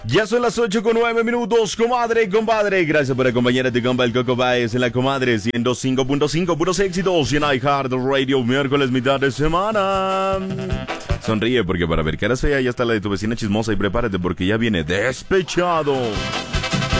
Ya son las 8:09, comadre y compadre. Gracias por acompañar a tu compa el Coco Baez en la comadre 105.5, puros éxitos y en iHeart Radio, miércoles, mitad de semana. Sonríe porque para ver caras feas ya está la de tu vecina chismosa y prepárate porque ya viene despechado.